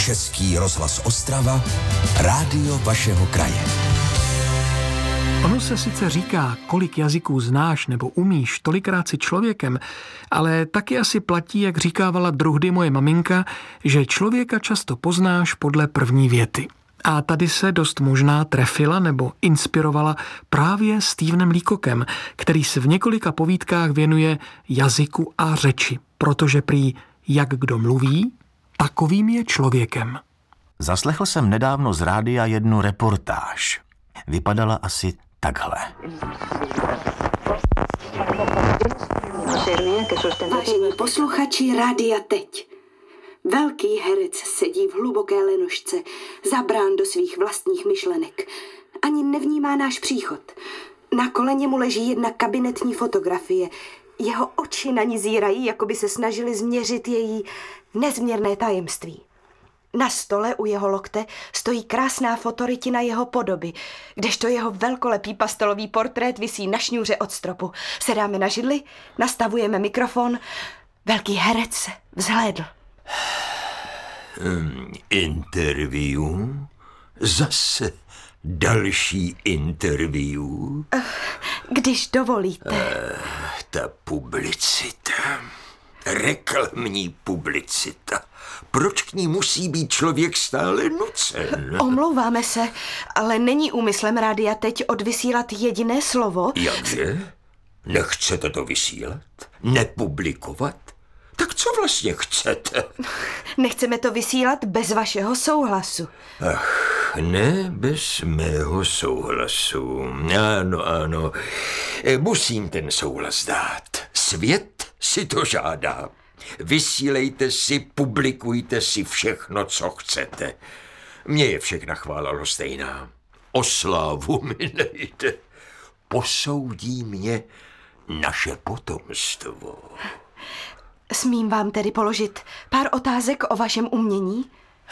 Český rozhlas Ostrava, rádio vašeho kraje. Ono se sice říká, kolik jazyků znáš nebo umíš, tolikrát si člověkem, ale taky asi platí, jak říkávala druhdy moje maminka, že člověka často poznáš podle první věty. A tady se dost možná trefila nebo inspirovala právě Stevenem Leacockem, který se v několika povídkách věnuje jazyku a řeči, protože prý jak kdo mluví, takovým je člověkem. Zaslechl jsem nedávno z rádia jednu reportáž. Vypadala asi takhle. Vážení posluchači Rádia Teď. Velký herec sedí v hluboké lenošce, zabrán do svých vlastních myšlenek. Ani nevnímá náš příchod. Na koleně mu leží jedna kabinetní fotografie. Jeho oči na ní zírají, jako by se snažili změřit její nezměrné tajemství. Na stole u jeho lokte stojí krásná fotorytina jeho podoby, kdežto jeho velkolepý pastelový portrét visí na šňůře od stropu. Sedáme na židli, nastavujeme mikrofon. Velký herec se vzhlédl. Interview? Zase další interview? Když dovolíte. Ta publicita. Reklamní publicita. Proč k ní musí být člověk stále nucen? Omlouváme se, ale není úmyslem Rádia Teď odvysílat jediné slovo. Jakže? Nechcete to vysílat? Nepublikovat? Tak co vlastně chcete? Nechceme to vysílat bez vašeho souhlasu. Ach, ne bez mého souhlasu. Ano. Musím ten souhlas dát. Svět si to žádá. Vysílejte si, publikujte si všechno, co chcete. Mně je všechna chvála lhostejná. O slávu mi nejde. Posoudí mě naše potomstvo. Smím vám tedy položit pár otázek o vašem umění?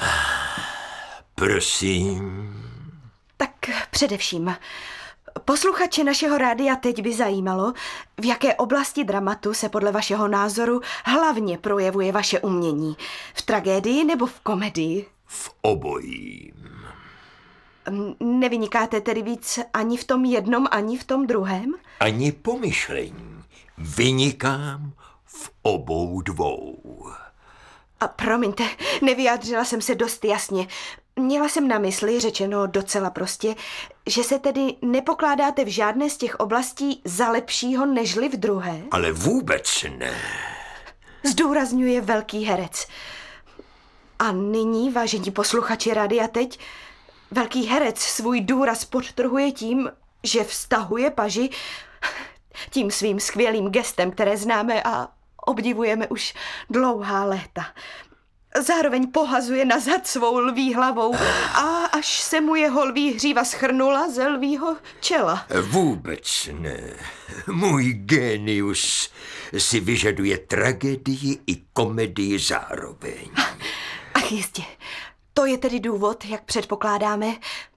Prosím. Tak především, posluchače našeho rádia Teď by zajímalo, v jaké oblasti dramatu se podle vašeho názoru hlavně projevuje vaše umění. V tragédii nebo v komedii? V obojím. Nevynikáte tedy víc ani v tom jednom, ani v tom druhém? Ani pomyšlení. Vynikám v obou dvou. A promiňte, nevyjádřila jsem se dost jasně. Měla jsem na mysli, řečeno docela prostě, že se tedy nepokládáte v žádné z těch oblastí za lepšího nežli v druhé? Ale vůbec ne. Zdůrazňuje velký herec. A nyní, vážení posluchači Rádia Teď, velký herec svůj důraz podtrhuje tím, že vztahuje paži tím svým skvělým gestem, které známe a obdivujeme už dlouhá léta. Zároveň pohazuje na zad svou lví hlavou a až se mu jeho lví hříva schrnula ze lvího čela. Vůbec ne. Můj génius si vyžaduje tragédii i komedii zároveň. Ach jistě, to je tedy důvod, jak předpokládáme,